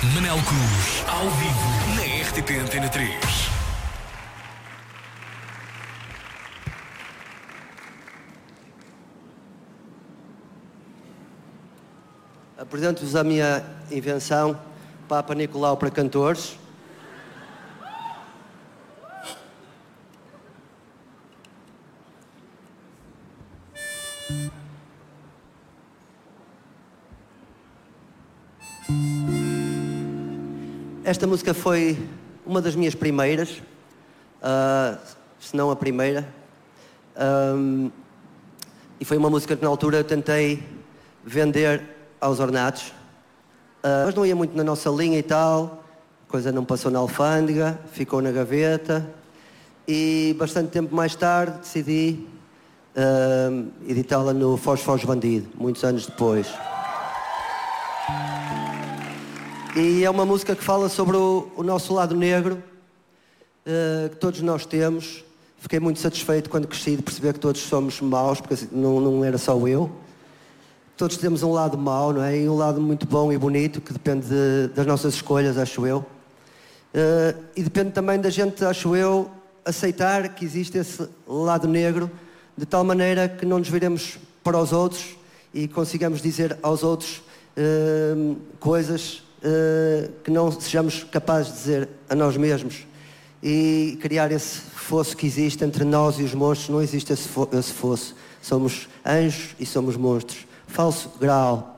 Manel Cruz, ao vivo, na RTP Antena 3. Apresento-vos a minha invenção, Papa Nicolau para cantores. Esta música foi uma das minhas primeiras, se não a primeira, e foi uma música que na altura eu tentei vender aos ornatos, mas não ia muito na nossa linha e tal, a coisa não passou na alfândega, ficou na gaveta, e bastante tempo mais tarde decidi editá-la no Foz Foz Bandido, muitos anos depois. E é uma música que fala sobre o nosso lado negro, que todos nós temos. Fiquei muito satisfeito quando cresci de perceber que todos somos maus, porque não era só eu. Todos temos um lado mau, não é? E um lado muito bom e bonito, que depende das nossas escolhas, acho eu. E depende também da gente, acho eu, aceitar que existe esse lado negro, de tal maneira que não nos viremos para os outros e consigamos dizer aos outros coisas que não sejamos capazes de dizer a nós mesmos, e criar esse fosso que existe entre nós e os monstros. Não existe esse fosso. Somos anjos e somos monstros. Falso grau.